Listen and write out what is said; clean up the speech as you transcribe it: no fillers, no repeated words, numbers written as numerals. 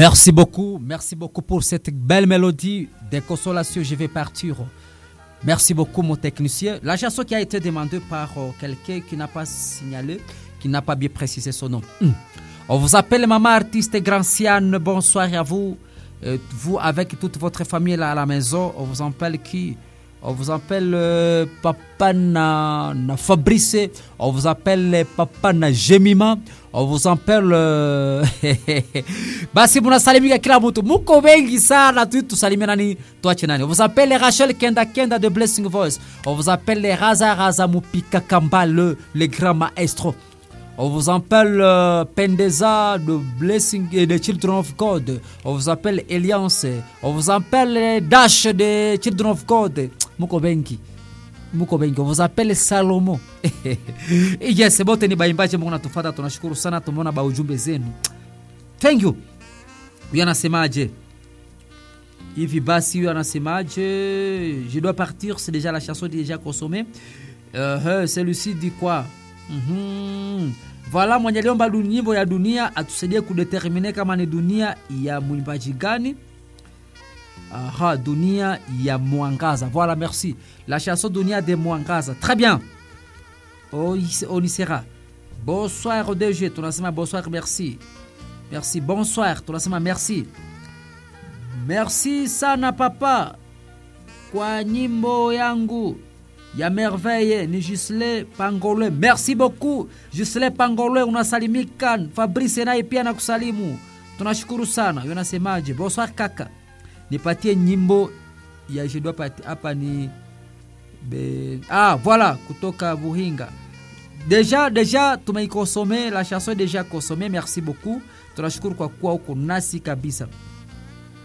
merci beaucoup pour cette belle mélodie de consolation. Je vais partir. Merci beaucoup mon technicien. La chanson qui a été demandée par quelqu'un qui n'a pas signalé, qui n'a pas bien précisé son nom. On vous appelle Maman Artiste Granciane. Bonsoir à vous. Vous avec toute votre famille là à la maison. On vous appelle qui? On vous appelle Papa na Fabrice. On vous appelle Papa na Jemima. On vous appelle basi munasalimika kila mtu. Muko wengi sana tusalimia nani tuache nani. On vous appelle Rachel Kenda de Blessing Voice. On vous appelle Raza Mupika Kamba le grand maestro. On vous appelle Pendeza de Blessing et de Children of God. On vous appelle Alliance. On vous appelle Dash de Children of God. Muko bengi. On vous appelle Salomo. Yes, bote ni baimbaje Mungu natufuata, tunashukuru sana, tumeona ba ujumbe zenu. Thank you. Huyu anasemaje? Hivi basi huyu anasemaje? Je dois partir, c'est déjà la chanson déjà consommée. Celui-ci dit quoi? Voilà, mwenye liomba nyimbo ya dunia atusaidie kudetermine kama ni dunia ya mwimbaji gani. Dunia ya Mwangaza. Voilà, merci. La chanson Dunia de Mwangaza. Très bien. On y sera. Bonsoir ODG. Tunasema bonsoir, merci. Merci, bonsoir. Tunasema merci. Merci sana papa kwa nyimbo yangu ya merveille ni Gisle Pangole. Merci beaucoup Gisle Pangole, unasalimika. Fabrice naye pia nakusalimu. Tunashukuru sana. Unasemaje? Bonsoir kaka. Nipatie nyimbo ya je dois partir hapa ni voilà kutoka Buhinga. Déjà tumeikonsome, la chanson déjà consommée. Merci beaucoup. Tunashukuru kwa kuwa uko nasi kabisa.